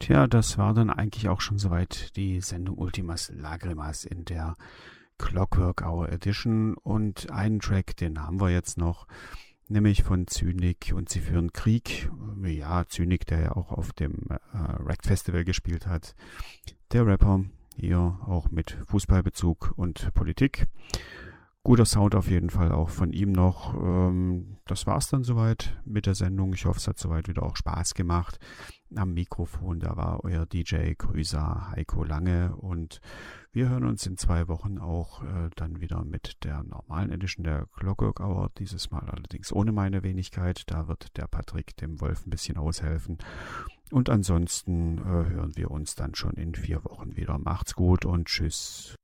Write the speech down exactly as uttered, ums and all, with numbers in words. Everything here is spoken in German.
Tja, das war dann eigentlich auch schon soweit die Sendung Ultimas Lagrimas in der Clockwork Hour Edition. Und einen Track, den haben wir jetzt noch, nämlich von Zynik und Sie führen Krieg. Ja, Zynik, der ja auch auf dem äh, Rack Festival gespielt hat. Der Rapper, hier auch mit Fußballbezug und Politik. Guter Sound auf jeden Fall auch von ihm noch. Ähm, das war's dann soweit mit der Sendung. Ich hoffe, es hat soweit wieder auch Spaß gemacht. Am Mikrofon, da war euer D J Grüßer Heiko Lange und wir hören uns in zwei Wochen auch äh, dann wieder mit der normalen Edition der Clockwork Hour. Dieses Mal allerdings ohne meine Wenigkeit. Da wird der Patrick dem Wolf ein bisschen aushelfen. Und ansonsten äh, hören wir uns dann schon in vier Wochen wieder. Macht's gut und tschüss.